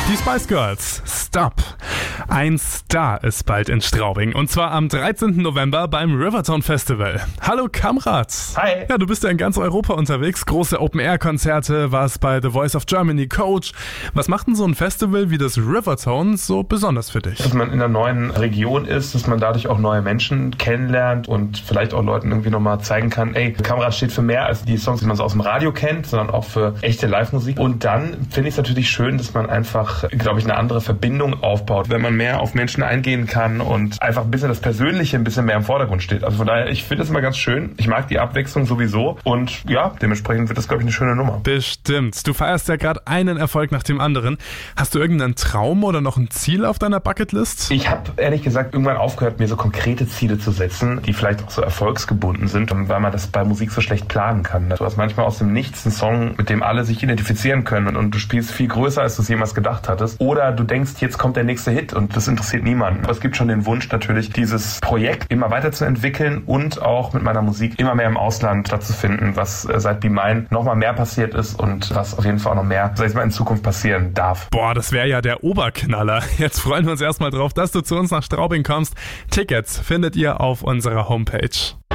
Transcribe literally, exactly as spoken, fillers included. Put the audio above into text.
Die Spice Girls, Stop. Ein Star ist bald in Straubing und zwar am dreizehnten November beim Rivertone Festival. Hallo Kamrat. Hi. Ja, du bist ja in ganz Europa unterwegs, große Open-Air-Konzerte, warst bei The Voice of Germany Coach. Was macht denn so ein Festival wie das Rivertone so besonders für dich? Dass man in einer neuen Region ist, dass man dadurch auch neue Menschen kennenlernt und vielleicht auch Leuten irgendwie nochmal zeigen kann, ey, Kamrat steht für mehr als die Songs, die man so aus dem Radio kennt, sondern auch für echte Live-Musik. Und dann finde ich es natürlich schön, dass man einfach, glaube ich, eine andere Verbindung aufbaut, wenn man mehr auf Menschen eingehen kann und einfach ein bisschen das Persönliche ein bisschen mehr im Vordergrund steht. Also von daher, ich finde es immer ganz schön. Ich mag die Abwechslung sowieso und ja, dementsprechend wird das, glaube ich, eine schöne Nummer. Bestimmt. Du feierst ja gerade einen Erfolg nach dem anderen. Hast du irgendeinen Traum oder noch ein Ziel auf deiner Bucketlist? Ich habe ehrlich gesagt irgendwann aufgehört, mir so konkrete Ziele zu setzen, die vielleicht auch so erfolgsgebunden sind, weil man das bei Musik so schlecht planen kann. Du hast manchmal aus dem Nichts einen Song, mit dem alle sich identifizieren können und du spielst viel größer, als du es jemals gedacht hattest. Oder du denkst, jetzt kommt der nächste Hit und das interessiert niemanden. Aber es gibt schon den Wunsch natürlich, dieses Projekt immer weiterzuentwickeln und auch mit meiner Musik immer mehr im Ausland stattzufinden, was seit Be Mine nochmal mehr passiert ist und was auf jeden Fall auch noch mehr, sag ich mal, in Zukunft passieren darf. Boah, das wäre ja der Oberknaller. Jetzt freuen wir uns erstmal drauf, dass du zu uns nach Straubing kommst. Tickets findet ihr auf unserer Homepage.